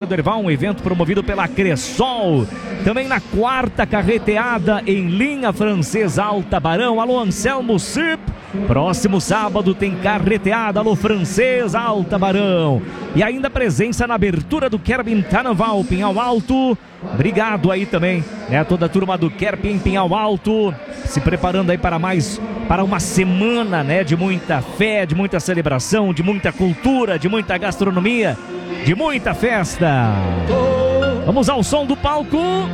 Derval, um evento promovido pela Cressol. Também na quarta carreteada em linha francesa Alta Barão. Alô, Anselmo Cip. Próximo sábado tem carreteada, alô, francesa Alta Barão. E ainda presença na abertura do Kerbin Carnaval, Pinhal Alto. Obrigado aí também, né, toda a turma do Kerbin Pinhal Alto, se preparando aí para uma semana, né, de muita fé, de muita celebração, de muita cultura, de muita gastronomia, de muita festa. Vamos ao som do palco.